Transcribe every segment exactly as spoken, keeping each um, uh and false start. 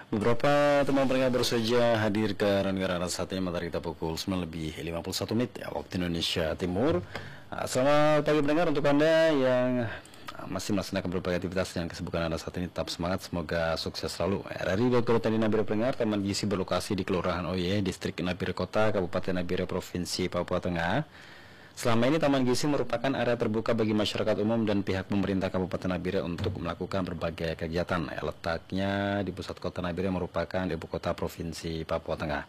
Beberapa teman pendengar baru saja hadir ke negara saat ini matahari kita pukul sembilan lebih lima puluh satu menit ya, waktu Indonesia Timur. Selamat pagi pendengar, untuk Anda yang masih melaksanakan berbagai aktivitas dan kesibukan Anda saat ini, tetap semangat, semoga sukses selalu. Dari Dokter Tadi Nabire pendengar, Taman Gizi berlokasi di Kelurahan Oye, Distrik Nabire Kota, Kabupaten Nabire, Provinsi Papua Tengah. Selama ini Taman Gizi merupakan area terbuka bagi masyarakat umum dan pihak pemerintah Kabupaten Nabire untuk melakukan berbagai kegiatan. Letaknya di pusat kota Nabire, merupakan ibu kota Provinsi Papua Tengah.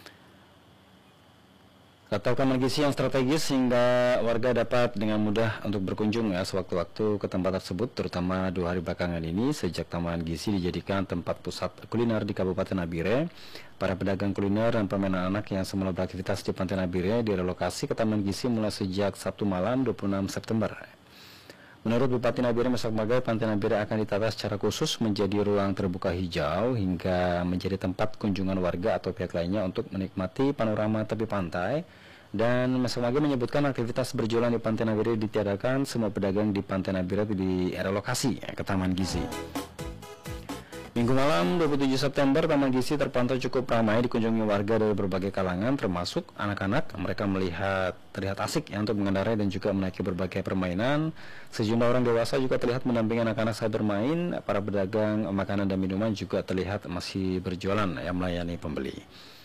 Kata Taman Gizi yang strategis sehingga warga dapat dengan mudah untuk berkunjung ya sewaktu-waktu ke tempat tersebut, terutama dua hari belakangan ini sejak Taman Gizi dijadikan tempat pusat kuliner di Kabupaten Nabire. Para pedagang kuliner dan permainan anak yang semula beraktivitas di Pantai Nabire direlokasi ke Taman Gizi mulai sejak Sabtu malam dua puluh enam September. Menurut Bupati Nabire Mesak Magai, Pantai Nabire akan ditata secara khusus menjadi ruang terbuka hijau hingga menjadi tempat kunjungan warga atau pihak lainnya untuk menikmati panorama tepi pantai. Dan Mesak Magai menyebutkan aktivitas berjualan di Pantai Nabire ditiadakan, semua pedagang di Pantai Nabire direlokasi ke Taman Gizi. Minggu malam dua puluh tujuh September, Taman Gizi terpantau cukup ramai dikunjungi warga dari berbagai kalangan, termasuk anak-anak. Mereka melihat terlihat asik ya untuk mengendarai dan juga menaiki berbagai permainan. Sejumlah orang dewasa juga terlihat mendampingi anak-anak saat bermain. Para pedagang makanan dan minuman juga terlihat masih berjualan yang melayani pembeli.